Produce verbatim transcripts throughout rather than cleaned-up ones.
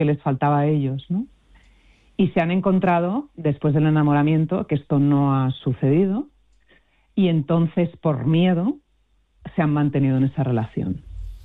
que les faltaba a ellos, ¿no? Y se han encontrado, después del enamoramiento, que esto no ha sucedido, y entonces, por miedo, se han mantenido en esa relación.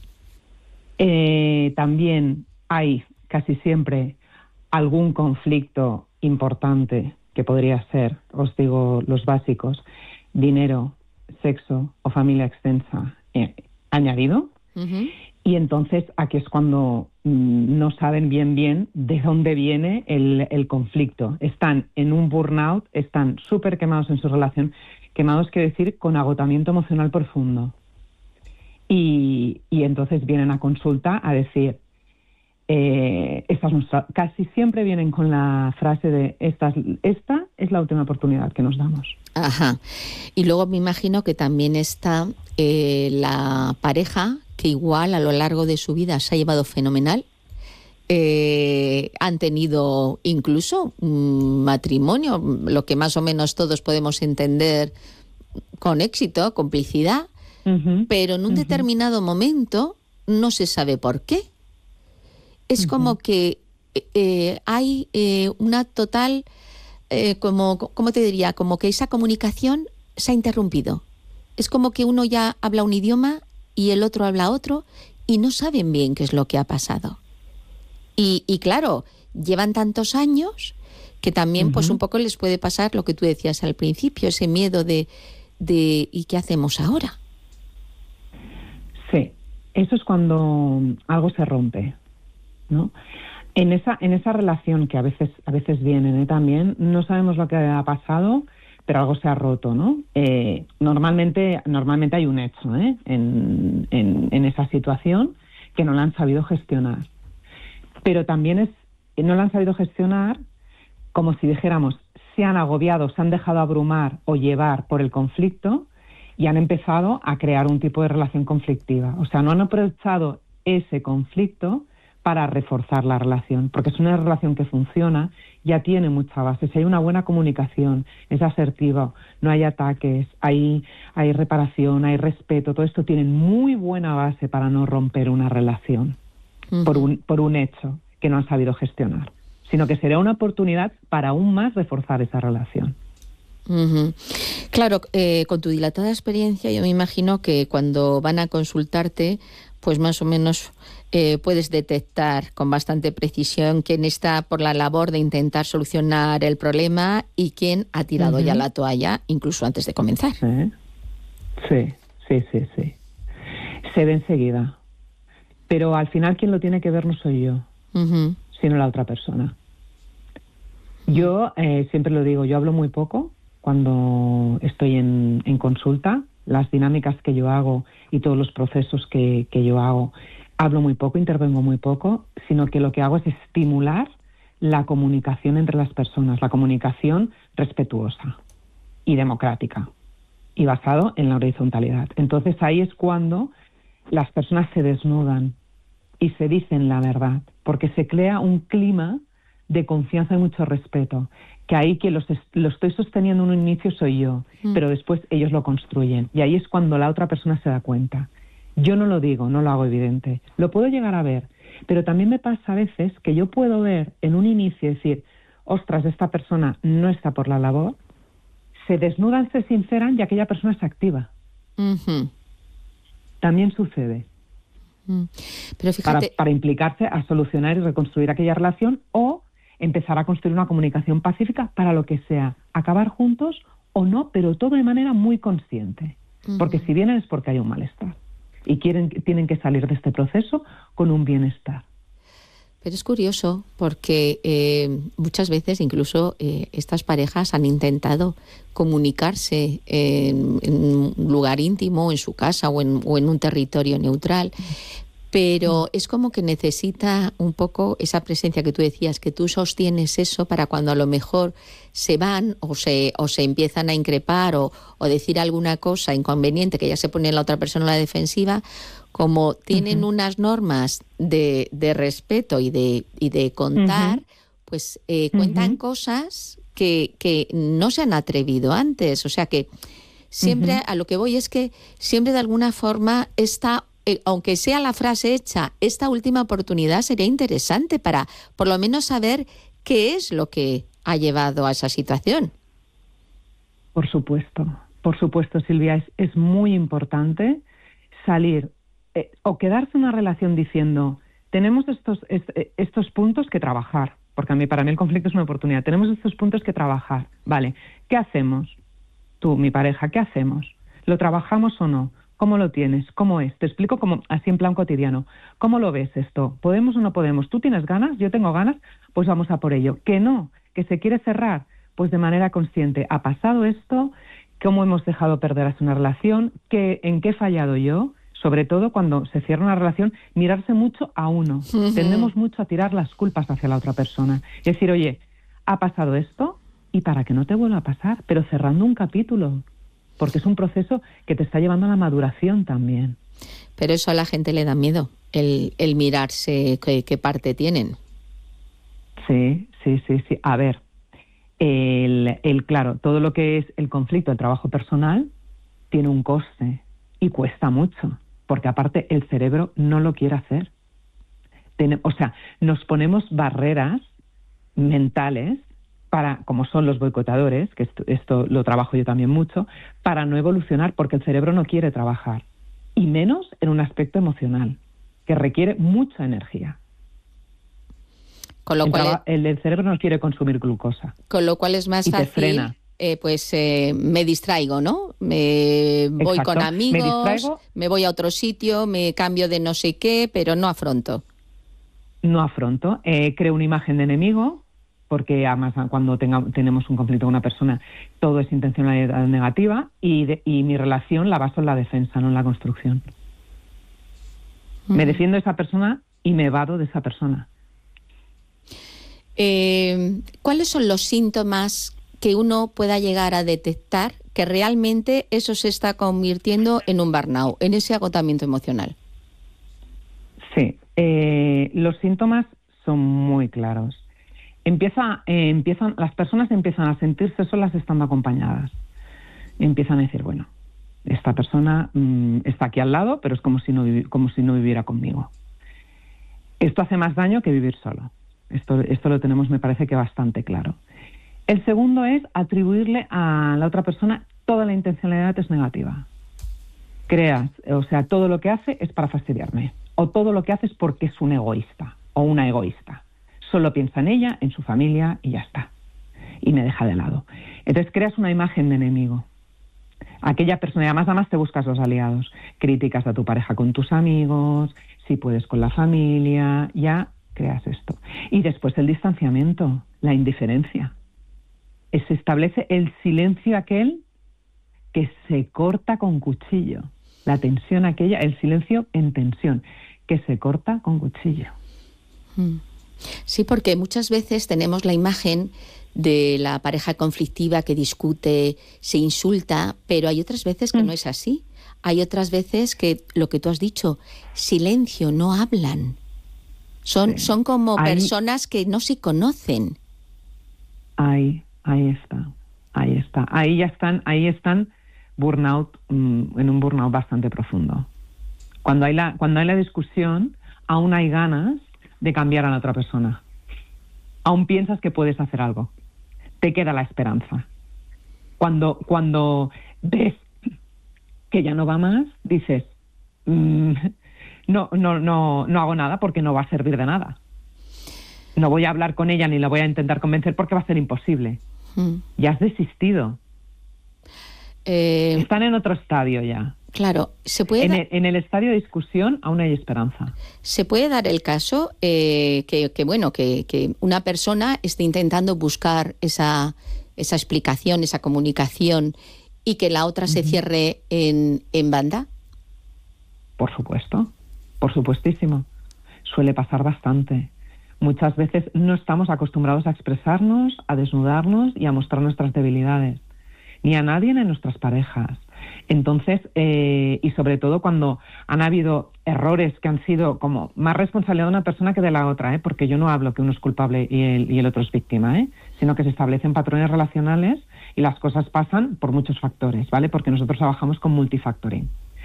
Eh, también hay, casi siempre, algún conflicto importante, que podría ser, os digo, los básicos, dinero, sexo o familia extensa, eh, añadido. Uh-huh. Y entonces aquí es cuando mmm, no saben bien bien de dónde viene el, el conflicto. Están en un burnout, están súper quemados en su relación. Quemados quiere decir con agotamiento emocional profundo. Y, y entonces vienen a consulta a decir, eh, esta es nuestra, casi siempre vienen con la frase de esta, esta es la última oportunidad que nos damos. Ajá. Y luego me imagino que también está eh, la pareja que igual a lo largo de su vida se ha llevado fenomenal. Eh, han tenido incluso un matrimonio, lo que más o menos todos podemos entender con éxito, complicidad, uh-huh. pero en un uh-huh. determinado momento no se sabe por qué. Es uh-huh. como que eh, hay eh, una total, eh, como, ¿cómo te diría? Como que esa comunicación se ha interrumpido. Es como que uno ya habla un idioma y el otro habla otro y no saben bien qué es lo que ha pasado. Y, y claro, llevan tantos años que también uh-huh. pues un poco les puede pasar lo que tú decías al principio, ese miedo de, de ¿y qué hacemos ahora? Sí, eso es cuando algo se rompe, ¿no? En esa, en esa relación que a veces, a veces vienen, ¿eh? También no sabemos lo que ha pasado, pero algo se ha roto, ¿no? Eh, normalmente, normalmente hay un hecho, ¿eh? en, en, en esa situación que no la han sabido gestionar. Pero también es, no la han sabido gestionar como si dijéramos, se han agobiado, se han dejado abrumar o llevar por el conflicto y han empezado a crear un tipo de relación conflictiva. O sea, no han aprovechado ese conflicto para reforzar la relación, porque es una relación que funciona, ya tiene mucha base. Si hay una buena comunicación, es asertiva, no hay ataques, hay, hay reparación, hay respeto, todo esto tiene muy buena base para no romper una relación uh-huh. por un, por un hecho que no han sabido gestionar, sino que será una oportunidad para aún más reforzar esa relación. Uh-huh. Claro, eh, con tu dilatada experiencia yo me imagino que cuando van a consultarte, pues más o menos eh, puedes detectar con bastante precisión quién está por la labor de intentar solucionar el problema y quién ha tirado uh-huh. ya la toalla, incluso antes de comenzar. Sí, sí, sí, sí, sí. Se ve enseguida. Pero al final quien lo tiene que ver no soy yo, uh-huh. sino la otra persona. Yo eh, siempre lo digo, yo hablo muy poco cuando estoy en, en consulta. Las dinámicas que yo hago y todos los procesos que, que yo hago, hablo muy poco, intervengo muy poco, sino que lo que hago es estimular la comunicación entre las personas, la comunicación respetuosa y democrática y basado en la horizontalidad. Entonces ahí es cuando las personas se desnudan y se dicen la verdad, porque se crea un clima de confianza y mucho respeto, que ahí quien los lo estoy sosteniendo en un inicio soy yo, mm. pero después ellos lo construyen. Y ahí es cuando la otra persona se da cuenta. Yo no lo digo, no lo hago evidente. Lo puedo llegar a ver, pero también me pasa a veces que yo puedo ver en un inicio y decir, ostras, esta persona no está por la labor, se desnudan, se sinceran y aquella persona se activa. Uh-huh. También sucede. Mm. Pero fíjate... para, para implicarse a solucionar y reconstruir aquella relación o empezar a construir una comunicación pacífica para lo que sea, acabar juntos o no, pero todo de manera muy consciente, uh-huh. porque si vienen es porque hay un malestar y quieren, tienen que salir de este proceso con un bienestar. Pero es curioso porque eh, muchas veces incluso eh, estas parejas han intentado comunicarse en, en un lugar íntimo, en su casa o en, o en un territorio neutral, pero es como que necesita un poco esa presencia que tú decías, que tú sostienes eso para cuando a lo mejor se van o se, o se empiezan a increpar o, o decir alguna cosa inconveniente que ya se pone la otra persona en la defensiva, como tienen uh-huh. unas normas de, de respeto y de, y de contar, uh-huh. pues eh, cuentan uh-huh. cosas que, que no se han atrevido antes. O sea que siempre uh-huh. a lo que voy es que siempre de alguna forma esta eh, aunque sea la frase hecha, esta última oportunidad sería interesante para por lo menos saber qué es lo que ha llevado a esa situación. Por supuesto, por supuesto, Silvia, es, es muy importante salir eh, o quedarse en una relación diciendo, tenemos estos, est, estos puntos que trabajar, porque a mí, para mí el conflicto es una oportunidad, tenemos estos puntos que trabajar, vale, ¿qué hacemos? Tú, mi pareja, ¿qué hacemos? ¿Lo trabajamos o no? ¿Cómo lo tienes? ¿Cómo es? Te explico como así en plan cotidiano. ¿Cómo lo ves esto? ¿Podemos o no podemos? ¿Tú tienes ganas? ¿Yo tengo ganas? Pues vamos a por ello. ¿Que no? ¿Que se quiere cerrar? Pues de manera consciente. ¿Ha pasado esto? ¿Cómo hemos dejado perder así una relación? ¿Qué, ¿En qué he fallado yo? Sobre todo cuando se cierra una relación, mirarse mucho a uno. Uh-huh. Tendemos mucho a tirar las culpas hacia la otra persona. Es decir, oye, ha pasado esto y para que no te vuelva a pasar, pero cerrando un capítulo. Porque es un proceso que te está llevando a la maduración también. Pero eso a la gente le da miedo, el, el mirarse qué, qué parte tienen. Sí, sí, sí, sí. A ver, el, el claro, todo lo que es el conflicto, el trabajo personal, tiene un coste y cuesta mucho, porque aparte el cerebro no lo quiere hacer. Ten, o sea, nos ponemos barreras mentales para, como son los boicotadores, que esto, esto lo trabajo yo también mucho, para no evolucionar, porque el cerebro no quiere trabajar, y menos en un aspecto emocional, que requiere mucha energía. Con lo el, cual traba- el, el cerebro no quiere consumir glucosa. Con lo cual es más y fácil, te frena. Eh, pues eh, me distraigo, ¿no? Me voy Exacto. con amigos, me, distraigo, me voy a otro sitio, me cambio de no sé qué, pero no afronto. No afronto, eh, creo una imagen de enemigo, porque además cuando tenga, tenemos un conflicto con una persona, todo es intencionalidad negativa, y, de, y mi relación la baso en la defensa, no en la construcción. Uh-huh. Me defiendo de esa persona y me evado de esa persona. Eh, ¿Cuáles son los síntomas que uno pueda llegar a detectar que realmente eso se está convirtiendo en un burnout, en ese agotamiento emocional? Sí, eh, los síntomas son muy claros. Empieza, eh, empiezan, las personas empiezan a sentirse solas estando acompañadas. Empiezan a decir, bueno, esta persona mmm, está aquí al lado, pero es como si, no vivi- como si no viviera conmigo. Esto hace más daño que vivir solo. Esto, esto lo tenemos, me parece que bastante claro. El segundo es atribuirle a la otra persona toda la intencionalidad es negativa. Creas, o sea, todo lo que hace es para fastidiarme. O todo lo que hace es porque es un egoísta o una egoísta. Solo piensa en ella, en su familia y ya está. Y me deja de lado. Entonces creas una imagen de enemigo. Aquella persona, y además, además te buscas los aliados. Críticas a tu pareja con tus amigos, si puedes con la familia, ya creas esto. Y después el distanciamiento, la indiferencia. Se establece el silencio aquel que se corta con cuchillo. La tensión aquella, el silencio en tensión, que se corta con cuchillo. Sí, porque muchas veces tenemos la imagen de la pareja conflictiva que discute, se insulta, pero hay otras veces que mm. no es así. Hay otras veces que, lo que tú has dicho, silencio, no hablan. Son, sí. son como ahí, personas que no se conocen. Ahí, ahí está, ahí está. Ahí ya están, ahí están burnout, mmm, en un burnout bastante profundo. Cuando hay la, cuando hay la discusión, aún hay ganas de cambiar a la otra persona. Aún piensas que puedes hacer algo. Te queda la esperanza. Cuando, cuando ves que ya no va más, dices, mmm, no, no, no, no hago nada porque no va a servir de nada. No voy a hablar con ella ni la voy a intentar convencer porque va a ser imposible. Mm. Ya has desistido. Eh, Están en otro estadio ya. Claro, se puede. En da- el, en el estadio de discusión aún hay esperanza. Se puede dar el caso eh, que, que bueno que, que una persona esté intentando buscar esa esa explicación, esa comunicación y que la otra uh-huh. se cierre en, en banda. Por supuesto, por supuestísimo. Suele pasar bastante. Muchas veces no estamos acostumbrados a expresarnos, a desnudarnos y a mostrar nuestras debilidades. Ni a nadie ni a nuestras parejas. Entonces, eh, y sobre todo cuando han habido errores que han sido como más responsabilidad de una persona que de la otra, ¿eh? Porque yo no hablo que uno es culpable y el, y el otro es víctima, ¿eh? Sino que se establecen patrones relacionales y las cosas pasan por muchos factores, ¿vale? Porque nosotros trabajamos con multifactoring.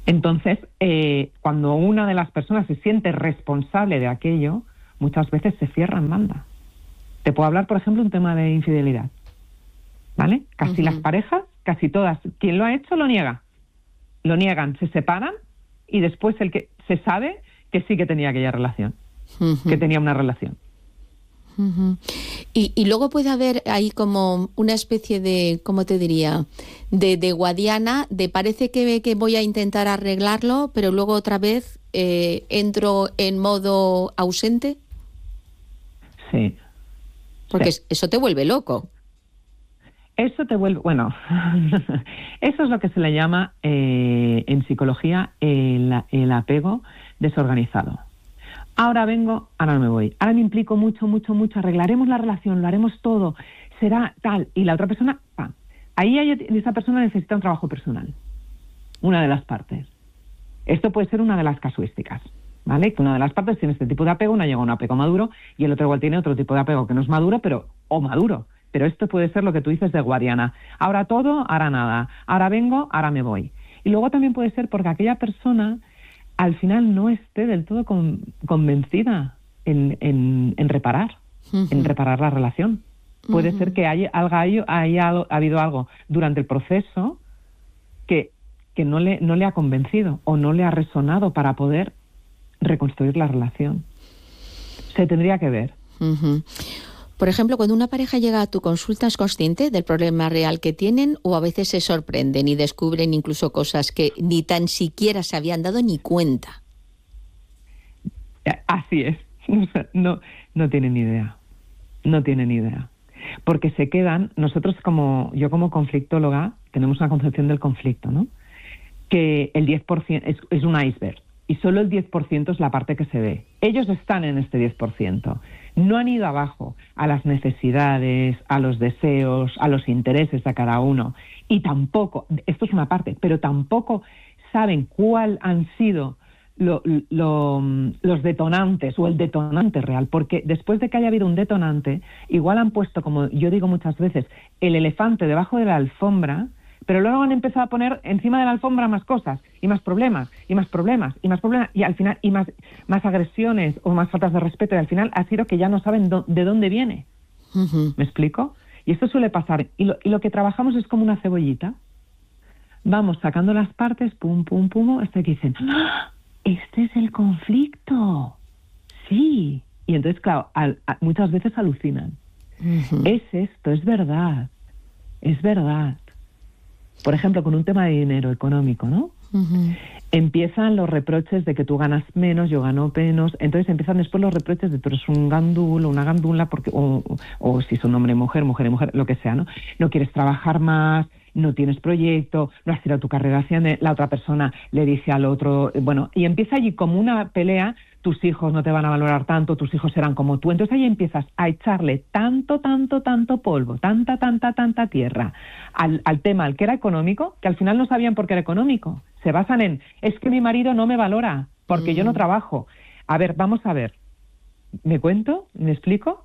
Entonces, eh, cuando una de las personas se siente responsable de aquello, muchas veces se cierra en banda. Te puedo hablar, por ejemplo, un tema de infidelidad, ¿vale? Casi uh-huh. las parejas, casi todas, quien lo ha hecho lo niega. Lo niegan, se separan y después el que se sabe que sí que tenía aquella relación, uh-huh. que tenía una relación. Uh-huh. Y, y luego puede haber ahí como una especie de, ¿cómo te diría? De, de guadiana, de parece que, que voy a intentar arreglarlo, pero luego otra vez eh, entro en modo ausente. Sí. Porque sí. eso te vuelve loco. Eso te vuelve, bueno, eso es lo que se le llama eh, en psicología el, el apego desorganizado. Ahora vengo, ahora no me voy. Ahora me implico mucho, mucho, mucho. Arreglaremos la relación, lo haremos todo. Será tal. Y la otra persona, ¡pam! Ahí hay, esa persona necesita un trabajo personal. Una de las partes. Esto puede ser una de las casuísticas, ¿vale? Que una de las partes tiene este tipo de apego, una llega a un apego maduro y el otro igual tiene otro tipo de apego que no es maduro, pero o maduro. Pero esto puede ser lo que tú dices de guadiana. Ahora todo, ahora nada. Ahora vengo, ahora me voy. Y luego también puede ser porque aquella persona al final no esté del todo con, convencida en, en, en reparar, uh-huh. en reparar la relación. Puede uh-huh. ser que haya, haya, haya habido algo durante el proceso que, que no, le, no le ha convencido o no le ha resonado para poder reconstruir la relación. Se tendría que ver. Uh-huh. Por ejemplo, cuando una pareja llega a tu consulta, ¿es consciente del problema real que tienen o a veces se sorprenden y descubren incluso cosas que ni tan siquiera se habían dado ni cuenta? Así es. No, no tienen ni idea. No tienen ni idea. Porque se quedan, nosotros como, yo como conflictóloga, tenemos una concepción del conflicto, ¿no? Que el diez por ciento es, es un iceberg y solo el diez por ciento es la parte que se ve. Ellos están en este diez por ciento. No han ido abajo a las necesidades, a los deseos, a los intereses de cada uno. Y tampoco, esto es una parte, pero tampoco saben cuál han sido lo, lo, los detonantes o el detonante real. Porque después de que haya habido un detonante, igual han puesto, como yo digo muchas veces, el elefante debajo de la alfombra, pero luego han empezado a poner encima de la alfombra más cosas, y más problemas, y más problemas, y más problemas, y al final, y más, más agresiones o más faltas de respeto, y al final ha sido que ya no saben do, de dónde viene. Uh-huh. ¿Me explico? Y esto suele pasar. Y lo, y lo que trabajamos es como una cebollita. Vamos sacando las partes, pum, pum, pum, hasta que dicen, ¡ah! Este es el conflicto. Sí. Y entonces, claro, al, a, muchas veces alucinan. Uh-huh. Es esto, es verdad. Es verdad. Por ejemplo, con un tema de dinero económico, ¿no? Uh-huh. Empiezan los reproches de que tú ganas menos, yo gano menos. Entonces empiezan después los reproches de tú eres un gandul o una gandula, porque, o, o, o si son hombre y mujer, mujer y mujer, lo que sea, ¿no? No quieres trabajar más, no tienes proyecto, no has tirado tu carrera hacia la otra persona, le dice al otro, bueno, y empieza allí como una pelea. Tus hijos no te van a valorar tanto, tus hijos serán como tú. Entonces ahí empiezas a echarle tanto, tanto, tanto polvo, tanta, tanta, tanta tierra al, al tema, al que era económico, que al final no sabían por qué era económico. Se basan en, es que mi marido no me valora porque mm. yo no trabajo. A ver, vamos a ver. ¿Me cuento? ¿Me explico?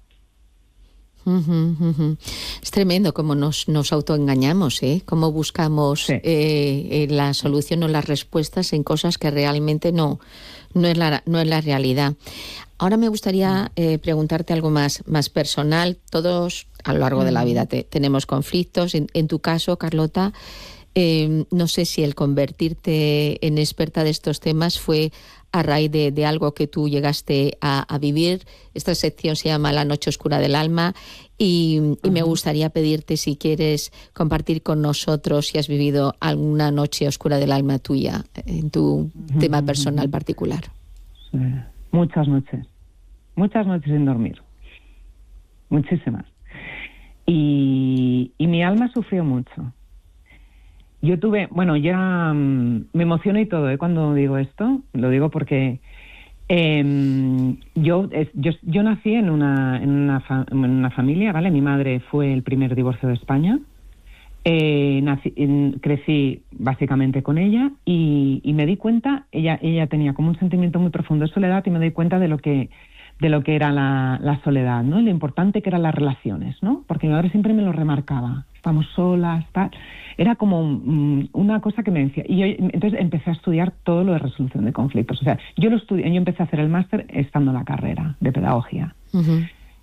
Uh-huh, uh-huh. Es tremendo cómo nos, nos autoengañamos, ¿eh? Cómo buscamos sí. eh, la solución o las respuestas en cosas que realmente no, no, es, la, no es la realidad. Ahora me gustaría eh, preguntarte algo más, más personal. Todos a lo largo uh-huh. de la vida te, tenemos conflictos. En, en tu caso, Carlota, eh, no sé si el convertirte en experta de estos temas fue a raíz de, de algo que tú llegaste a, a vivir. Esta sección se llama La Noche Oscura del Alma y, uh-huh. y me gustaría pedirte si quieres compartir con nosotros si has vivido alguna noche oscura del alma tuya en tu uh-huh. tema personal particular. Sí. Muchas noches, muchas noches sin dormir, muchísimas. Y, y mi alma sufrió mucho. Yo tuve, bueno, ya um, me emociono y todo, ¿eh? Cuando digo esto, lo digo porque eh, yo, es, yo yo nací en una en una, fa, en una familia, ¿vale? Mi madre fue el primer divorcio de España. Eh, nací, en, crecí básicamente con ella y, y me di cuenta, ella ella tenía como un sentimiento muy profundo de soledad y me di cuenta de lo que de lo que era la, la soledad, ¿no? Lo importante que eran las relaciones, ¿no? Porque mi madre siempre me lo remarcaba. Estamos solas, tal. era como um, una cosa que me decía. Y yo entonces empecé a estudiar todo lo de resolución de conflictos. O sea, yo lo estudié, yo empecé a hacer el máster estando en la carrera de pedagogía. Uh-huh.